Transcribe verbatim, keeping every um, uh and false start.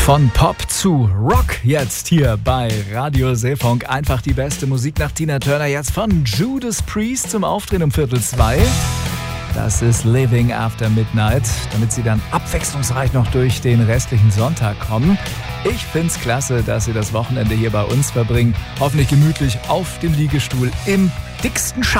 Von Pop zu Rock jetzt hier bei Radio Seefunk. Einfach die beste Musik nach Tina Turner. Jetzt von Judas Priest zum Aufdrehen um Viertel zwei. Das ist Living After Midnight, damit Sie dann abwechslungsreich noch durch den restlichen Sonntag kommen. Ich find's klasse, dass Sie das Wochenende hier bei uns verbringen. Hoffentlich gemütlich auf dem Liegestuhl im dicksten Schatten.